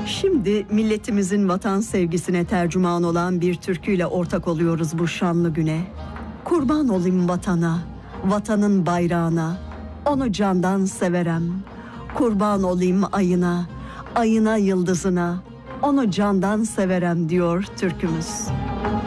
Şimdi milletimizin vatan sevgisine tercüman olan bir türküyle ortak oluyoruz bu şanlı güne. Kurban olayım vatana, vatanın bayrağına, onu candan severem. Kurban olayım ayına, ayına yıldızına, onu candan severem diyor türkümüz.